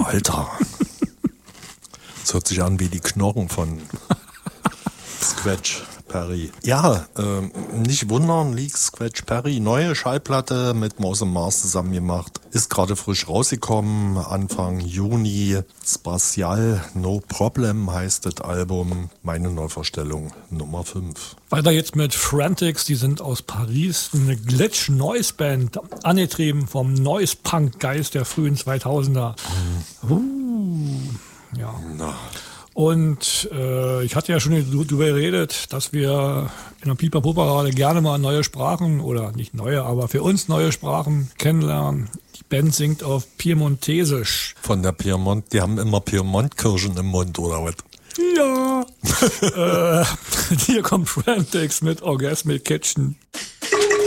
Alter. Das hört sich an wie die Knochen von Scratch Perry. Ja, nicht wundern, liegt Scratch Perry. Neue Schallplatte mit Mouse & Mars zusammen gemacht. Ist gerade frisch rausgekommen, Anfang Juni. Spatial No Problem heißt das Album. Meine Neuvorstellung Nummer 5. Weiter jetzt mit Frantics, die sind aus Paris. Eine Glitch-Noise-Band, angetrieben vom Noise-Punk-Geist der frühen 2000er. Ja. Na. Und ich hatte ja schon darüber geredet, dass wir in der Pipa-Pupa-Parade gerne mal neue Sprachen, oder nicht neue, aber für uns neue Sprachen kennenlernen. Die Band singt auf Piemontesisch. Von der Piemont, die haben immer Piemontkirschen im Mund, oder was? Ja. Hier kommt Frantics mit Orgasmic Kitchen.